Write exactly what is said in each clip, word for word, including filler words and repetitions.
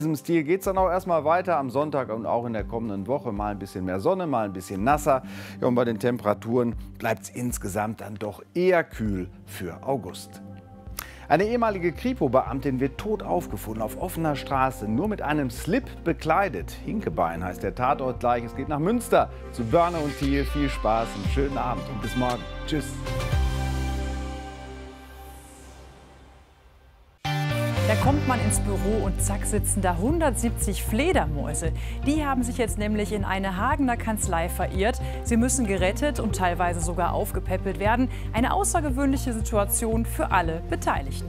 In diesem Stil geht es dann auch erstmal weiter am Sonntag und auch in der kommenden Woche. Mal ein bisschen mehr Sonne, mal ein bisschen nasser. Ja, und bei den Temperaturen bleibt es insgesamt dann doch eher kühl für August. Eine ehemalige Kripo-Beamtin wird tot aufgefunden auf offener Straße, nur mit einem Slip bekleidet. Hinkebein heißt der Tatort gleich. Es geht nach Münster zu Börne und Thiel. Viel Spaß, einen schönen Abend und bis morgen. Tschüss. Da kommt man ins Büro und zack sitzen da hundertsiebzig Fledermäuse. Die haben sich jetzt nämlich in eine Hagener Kanzlei verirrt. Sie müssen gerettet und teilweise sogar aufgepäppelt werden. Eine außergewöhnliche Situation für alle Beteiligten.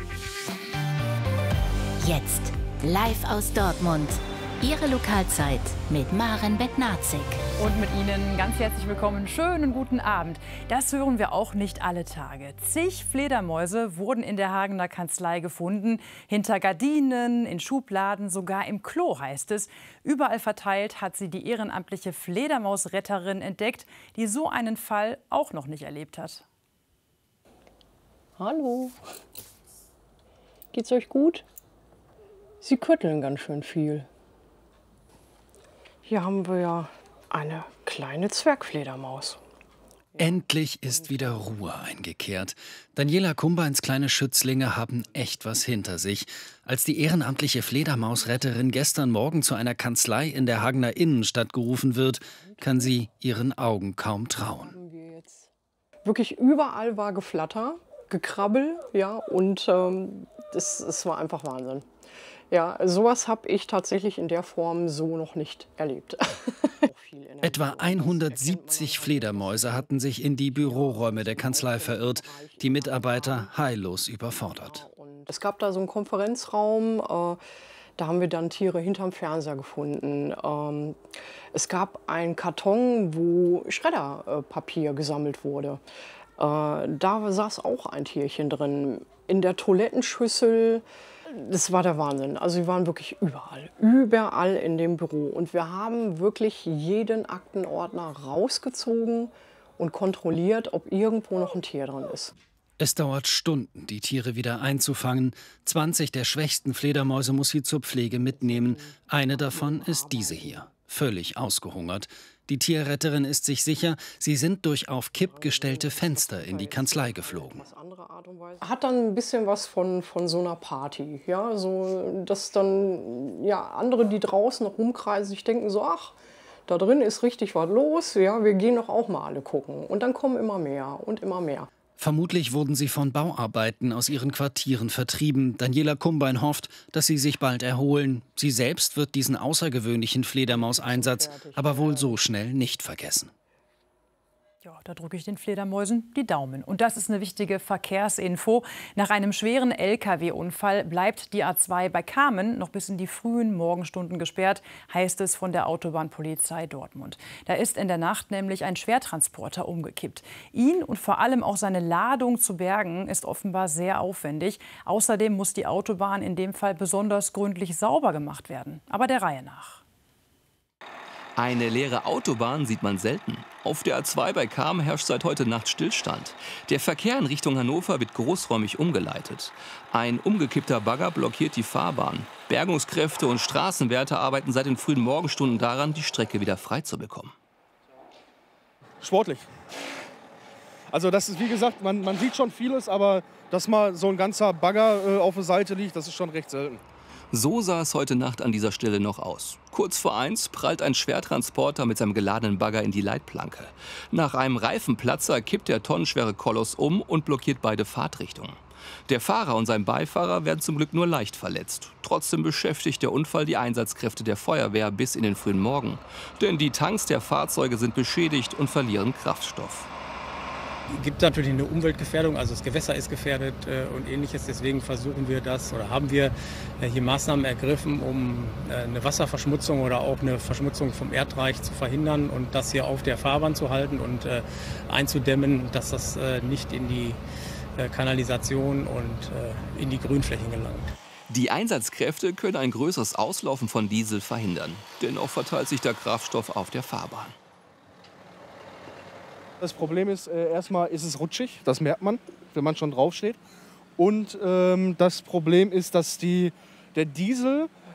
Jetzt live aus Dortmund. Ihre Lokalzeit mit Maren Bednarzik. Und mit Ihnen ganz herzlich willkommen. Schönen guten Abend. Das hören wir auch nicht alle Tage. Zig Fledermäuse wurden in der Hagener Kanzlei gefunden. Hinter Gardinen, in Schubladen, sogar im Klo heißt es. Überall verteilt hat sie die ehrenamtliche Fledermausretterin entdeckt, die so einen Fall auch noch nicht erlebt hat. Hallo. Geht's euch gut? Sie kötteln ganz schön viel. Hier haben wir ja eine kleine Zwergfledermaus. Endlich ist wieder Ruhe eingekehrt. Daniela Kumbeins kleine Schützlinge haben echt was hinter sich. Als die ehrenamtliche Fledermausretterin gestern Morgen zu einer Kanzlei in der Hagener Innenstadt gerufen wird, kann sie ihren Augen kaum trauen. Wirklich überall war Geflatter, Gekrabbel, ja, und ähm, das, das war einfach Wahnsinn. Ja, sowas habe ich tatsächlich in der Form so noch nicht erlebt. Etwa hundertsiebzig Fledermäuse hatten sich in die Büroräume der Kanzlei verirrt, die Mitarbeiter heillos überfordert. Es gab da so einen Konferenzraum, äh, da haben wir dann Tiere hinterm Fernseher gefunden. Ähm, es gab einen Karton, wo Schredderpapier gesammelt wurde. Äh, da saß auch ein Tierchen drin. In der Toilettenschüssel. Das war der Wahnsinn. Also wir waren wirklich überall, überall in dem Büro. Und wir haben wirklich jeden Aktenordner rausgezogen und kontrolliert, ob irgendwo noch ein Tier drin ist. Es dauert Stunden, die Tiere wieder einzufangen. zwanzig der schwächsten Fledermäuse muss sie zur Pflege mitnehmen. Eine davon ist diese hier, völlig ausgehungert. Die Tierretterin ist sich sicher, sie sind durch auf Kipp gestellte Fenster in die Kanzlei geflogen. Hat dann ein bisschen was von, von so einer Party. Ja? So, dass dann ja, andere, die draußen noch rumkreisen, sich denken so, ach, da drin ist richtig was los, ja, wir gehen doch auch mal alle gucken. Und dann kommen immer mehr und immer mehr. Vermutlich wurden sie von Bauarbeiten aus ihren Quartieren vertrieben. Daniela Kumbein hofft, dass sie sich bald erholen. Sie selbst wird diesen außergewöhnlichen Fledermauseinsatz aber wohl so schnell nicht vergessen. Ja, da drücke ich den Fledermäusen die Daumen. Und das ist eine wichtige Verkehrsinfo. Nach einem schweren L K W-Unfall bleibt die A zwei bei Kamen noch bis in die frühen Morgenstunden gesperrt, heißt es von der Autobahnpolizei Dortmund. Da ist in der Nacht nämlich ein Schwertransporter umgekippt. Ihn und vor allem auch seine Ladung zu bergen, ist offenbar sehr aufwendig. Außerdem muss die Autobahn in dem Fall besonders gründlich sauber gemacht werden. Aber der Reihe nach. Eine leere Autobahn sieht man selten. Auf der A zwei bei Kamen herrscht seit heute Nacht Stillstand. Der Verkehr in Richtung Hannover wird großräumig umgeleitet. Ein umgekippter Bagger blockiert die Fahrbahn. Bergungskräfte und Straßenwärter arbeiten seit den frühen Morgenstunden daran, die Strecke wieder frei zu bekommen. Sportlich. Also das ist, wie gesagt, man, man sieht schon vieles, aber dass mal so ein ganzer Bagger äh, auf der Seite liegt, das ist schon recht selten. So sah es heute Nacht an dieser Stelle noch aus. Kurz vor eins prallt ein Schwertransporter mit seinem geladenen Bagger in die Leitplanke. Nach einem Reifenplatzer kippt der tonnenschwere Koloss um und blockiert beide Fahrtrichtungen. Der Fahrer und sein Beifahrer werden zum Glück nur leicht verletzt. Trotzdem beschäftigt der Unfall die Einsatzkräfte der Feuerwehr bis in den frühen Morgen. Denn die Tanks der Fahrzeuge sind beschädigt und verlieren Kraftstoff. Es gibt natürlich eine Umweltgefährdung, also das Gewässer ist gefährdet äh, und ähnliches. Deswegen versuchen wir das oder haben wir äh, hier Maßnahmen ergriffen, um äh, eine Wasserverschmutzung oder auch eine Verschmutzung vom Erdreich zu verhindern und das hier auf der Fahrbahn zu halten und äh, einzudämmen, dass das äh, nicht in die äh, Kanalisation und äh, in die Grünflächen gelangt. Die Einsatzkräfte können ein größeres Auslaufen von Diesel verhindern. Dennoch verteilt sich der Kraftstoff auf der Fahrbahn. Das Problem ist, äh, erstmal ist es rutschig, das merkt man, wenn man schon draufsteht. Und ähm, das Problem ist, dass die, der Diesel